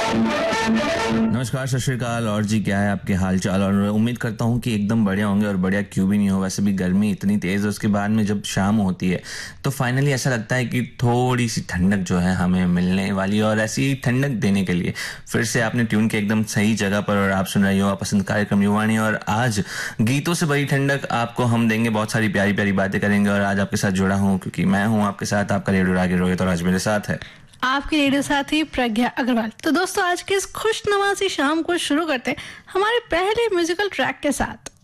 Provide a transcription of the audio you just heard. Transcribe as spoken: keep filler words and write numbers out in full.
नमस्कार, सत श्री अकाल। और जी, क्या है आपके हाल चाल? और उम्मीद करता हूँ कि एकदम बढ़िया होंगे। और बढ़िया क्यों भी नहीं हो, वैसे भी गर्मी इतनी तेज़ है, उसके बाद में जब शाम होती है तो फाइनली ऐसा लगता है कि थोड़ी सी ठंडक जो है हमें मिलने वाली है। और ऐसी ठंडक देने के लिए फिर से आपने ट्यून के एकदम सही जगह पर, और आप सुन रहे हो पसंद कार्यक्रम युवाणी। और आज गीतों से भरी ठंडक आपको हम देंगे, बहुत सारी प्यारी प्यारी बातें करेंगे। और आज आपके साथ जुड़ा हूँ क्योंकि मैं हूँ आपके साथ, आपका रेडियो रागे रोहित, और आज मेरे साथ है आपके रेडियो साथी प्रज्ञा अग्रवाल। तो दोस्तों, आज की इस खुशनुमा सी शाम को शुरू करते हैं हमारे पहले म्यूजिकल ट्रैक के साथ।